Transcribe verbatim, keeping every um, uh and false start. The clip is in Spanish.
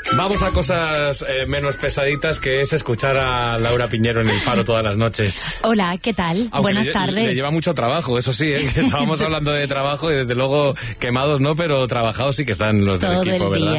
Vamos a cosas eh, menos pesaditas, que es escuchar a Laura Piñero en El Faro todas las noches. Hola, ¿qué tal? Aunque Buenas le, tardes. Le lleva mucho trabajo, eso sí, ¿eh? Que estábamos hablando de trabajo y desde luego quemados no, pero trabajados sí que están los del Todo equipo, el ¿verdad? día.